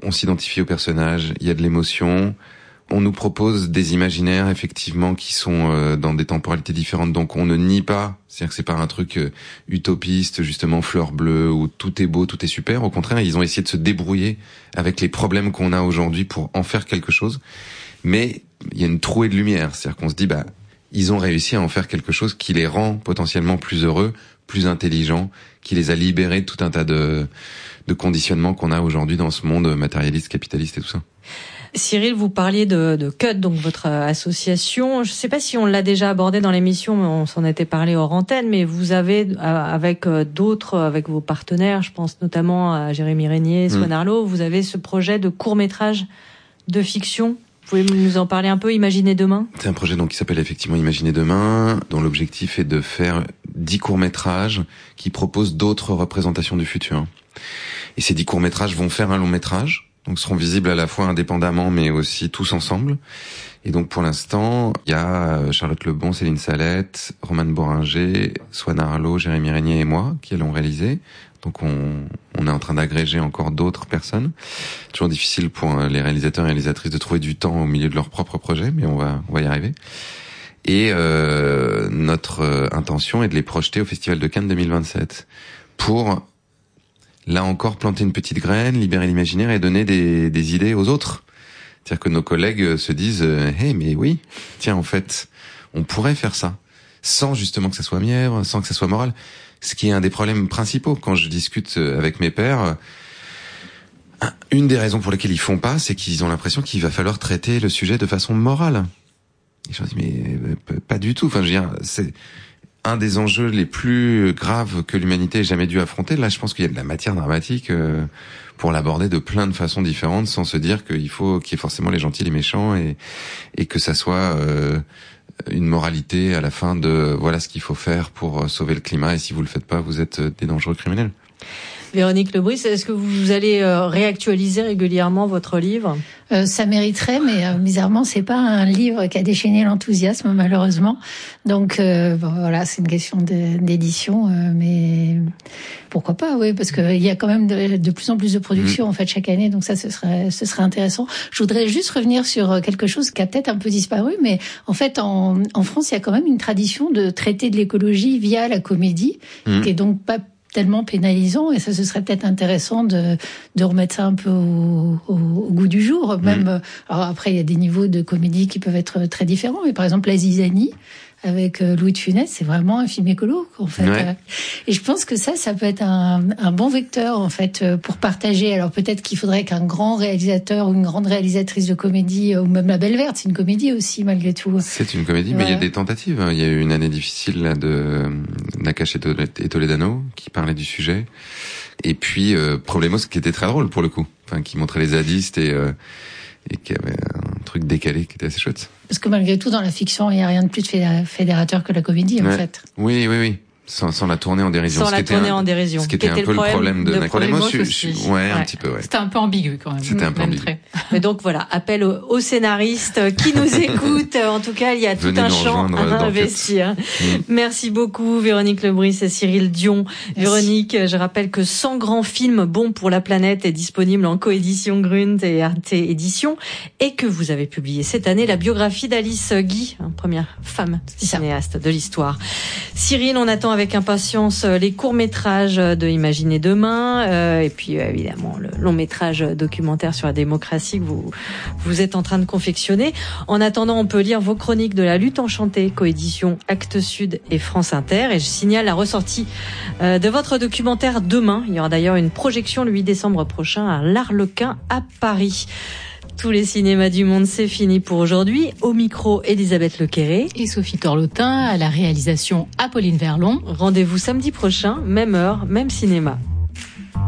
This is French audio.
on s'identifie au personnage, il y a de l'émotion. On nous propose des imaginaires, effectivement, qui sont dans des temporalités différentes. Donc, on ne nie pas. C'est-à-dire que c'est pas un truc utopiste, justement, fleur bleue, où tout est beau, tout est super. Au contraire, ils ont essayé de se débrouiller avec les problèmes qu'on a aujourd'hui pour en faire quelque chose. Mais il y a une trouée de lumière. C'est-à-dire qu'on se dit, ils ont réussi à en faire quelque chose qui les rend potentiellement plus heureux, plus intelligents, qui les a libérés de tout un tas de conditionnements qu'on a aujourd'hui dans ce monde matérialiste, capitaliste et tout ça. Cyril, vous parliez de CUT, donc votre association. Je ne sais pas si on l'a déjà abordé dans l'émission, mais on s'en était parlé hors antenne, mais vous avez, avec d'autres, avec vos partenaires, je pense notamment à Jérémy Régnier, Swan Arlo, vous avez ce projet de court-métrage de fiction. Vous pouvez nous en parler un peu, Imaginer demain ? C'est un projet qui s'appelle effectivement Imaginer demain, dont l'objectif est de faire 10 courts-métrages qui proposent d'autres représentations du futur. Et ces 10 courts-métrages vont faire un long-métrage. Donc seront visibles à la fois indépendamment mais aussi tous ensemble. Et donc pour l'instant, il y a Charlotte Lebon, Céline Salette, Romane Boringer, Swan Arlo, Jérémy Régnier et moi qui allons réaliser. Donc on est en train d'agréger encore d'autres personnes. Toujours difficile pour les réalisateurs et réalisatrices de trouver du temps au milieu de leur propre projet, mais on va y arriver. Et notre intention est de les projeter au Festival de Cannes 2027 pour là encore planter une petite graine, libérer l'imaginaire et donner des idées aux autres. C'est-à-dire que nos collègues se disent mais oui, tiens, en fait, on pourrait faire ça sans justement que ça soit mièvre, sans que ça soit moral. Ce qui est un des problèmes principaux quand je discute avec mes pairs. Une des raisons pour lesquelles ils font pas, c'est qu'ils ont l'impression qu'il va falloir traiter le sujet de façon morale. Et je leur dis mais pas du tout. Enfin, je veux dire, c'est un des enjeux les plus graves que l'humanité ait jamais dû affronter. Là, je pense qu'il y a de la matière dramatique pour l'aborder de plein de façons différentes, sans se dire qu'il faut qu'il y ait forcément les gentils, les méchants, et que ça soit une moralité à la fin de voilà ce qu'il faut faire pour sauver le climat, et si vous le faites pas, vous êtes des dangereux criminels. Véronique Lebris, est-ce que vous allez réactualiser régulièrement votre livre ? Ça mériterait, mais bizarrement, c'est pas un livre qui a déchaîné l'enthousiasme, malheureusement. Donc voilà, c'est une question d'édition, mais pourquoi pas, oui, parce qu'il y a quand même de plus en plus de productions en fait chaque année, donc ça ce serait intéressant. Je voudrais juste revenir sur quelque chose qui a peut-être un peu disparu, mais en fait en France, il y a quand même une tradition de traiter de l'écologie via la comédie, qui est donc pas tellement pénalisant, et ça ce serait peut-être intéressant de remettre ça un peu au goût du jour. Même alors après il y a des niveaux de comédie qui peuvent être très différents, mais par exemple La Zizanie avec Louis de Funès, c'est vraiment un film écolo en fait. Ouais. Et je pense que ça peut être un bon vecteur en fait pour partager. Alors peut-être qu'il faudrait qu'un grand réalisateur ou une grande réalisatrice de comédie, ou même La Belle Verte, c'est une comédie aussi malgré tout. C'est une comédie, mais il y a des tentatives. Il y a eu une année difficile là de Nakache et Toledano qui parlait du sujet. Et puis Problemos qui était très drôle pour le coup, enfin qui montrait les zadistes et qui avait un truc décalé qui était assez chouette. Parce que malgré tout, dans la fiction, il n'y a rien de plus fédérateur que la comédie, en fait. Oui. Sans la tourner en dérision. Sans la tourner en dérision. Ce qui était un peu le problème de Problemos. Ouais, un petit peu, ouais. C'était un peu ambigu, quand même. C'était un peu ambigu. Mais donc voilà, appel aux scénaristes qui nous écoutent. En tout cas, il y a tout un champ à investir. Merci beaucoup, Véronique Lebris et Cyril Dion. Merci. Véronique, je rappelle que 100 grands films bons pour la planète est disponible en coédition Grunt et Arte Édition, et que vous avez publié cette année la biographie d'Alice Guy, première femme cinéaste de l'histoire. Cyril, on attend avec impatience les courts-métrages de Imaginer demain, et puis évidemment le long-métrage documentaire sur la démocratie que vous êtes en train de confectionner. En attendant, on peut lire vos chroniques de la lutte enchantée, coédition Actes Sud et France Inter. Et je signale la ressortie de votre documentaire demain. Il y aura d'ailleurs une projection le 8 décembre prochain à l'Arlequin à Paris. Tous les cinémas du monde, c'est fini pour aujourd'hui. Au micro, Elisabeth Lequéré et Sophie Torlotin, à la réalisation Apolline Verlon. Rendez-vous samedi prochain, même heure, même cinéma.